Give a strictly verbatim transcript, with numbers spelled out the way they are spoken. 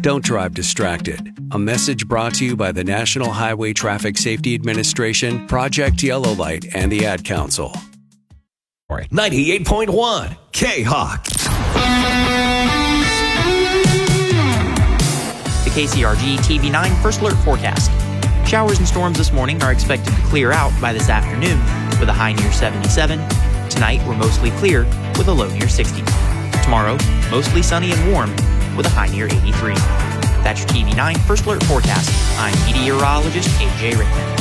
Don't drive distracted. A message brought to you by the National Highway Traffic Safety Administration, Project Yellow Light, and the Ad Council. ninety-eight point one K-Hawk. The K C R G T V nine First Alert Forecast. Showers and storms this morning are expected to clear out by this afternoon with a high near seventy-seven. Tonight, we're mostly clear with a low near sixty. Tomorrow, mostly sunny and warm with a high near eighty-three. That's your T V nine First Alert Forecast. I'm meteorologist A J Rickman.